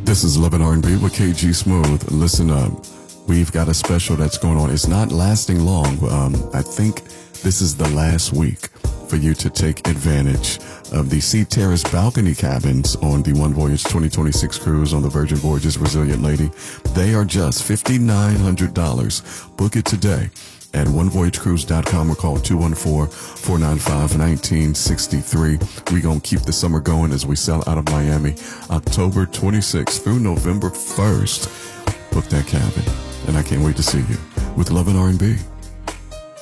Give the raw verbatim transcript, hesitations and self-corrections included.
This is Love and R and B with K G Smooth. Listen up. We've got a special that's going on. It's not lasting long. Um, I think this is the last week for you to take advantage of the Sea Terrace balcony cabins on the One Voyage twenty twenty-six cruise on the Virgin Voyages Resilient Lady. They are just five thousand nine hundred dollars. Book it today at one voyage cruise dot com or call two one four, four nine five, one nine six three. We're going to keep the summer going as we sell out of Miami October twenty-sixth through November first. Book that cabin, and I can't wait to see you with Love and R and B.